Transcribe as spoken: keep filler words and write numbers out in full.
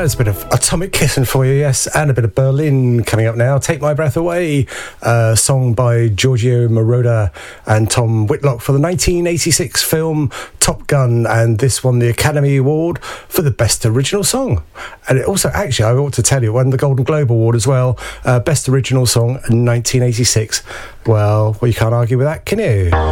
there's a bit of Atomic Kitten for you, yes, and a bit of Berlin coming up now. Take My Breath Away, a song by Giorgio Moroder and Tom Whitlock for the nineteen eighty-six film Top Gun, and this won the Academy Award for the Best Original Song. And it also, actually, I ought to tell you, won the Golden Globe Award as well, uh, Best Original Song in nineteen eighty-six. Well, well, you can't argue with that, can you?